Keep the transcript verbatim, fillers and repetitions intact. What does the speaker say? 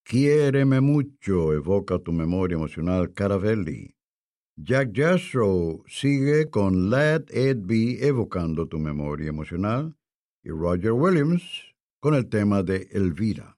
Quiéreme mucho evoca tu memoria emocional Caravelli. Jack Jastrow sigue con Let It Be evocando tu memoria emocional y Roger Williams con el tema de Elvira.